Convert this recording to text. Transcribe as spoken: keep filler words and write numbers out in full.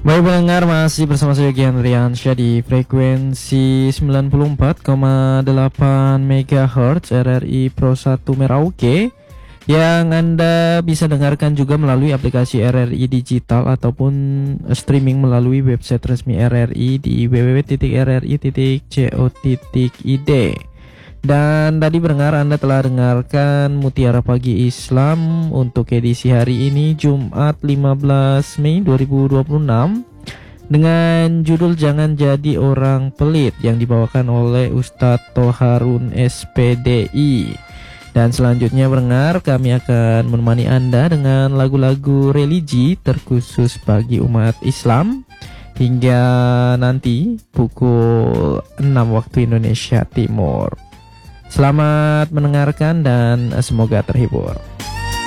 Baik pendengar, masih bersama saya Gian Riansyah di frekuensi sembilan puluh empat koma delapan megahertz R R I Pro satu Merauke, yang Anda bisa dengarkan juga melalui aplikasi R R I Digital ataupun streaming melalui website resmi R R I di w w w titik r r i titik co titik i d. Dan tadi pendengar, Anda telah dengarkan Mutiara Pagi Islam untuk edisi hari ini Jumat lima belas Mei dua ribu dua puluh enam dengan judul Jangan Jadi Orang Pelit yang dibawakan oleh Ustadz Toharun S P D I. Dan selanjutnya pendengar, kami akan menemani Anda dengan lagu-lagu religi terkhusus bagi umat Islam hingga nanti pukul enam waktu Indonesia Timur. Selamat mendengarkan dan semoga terhibur.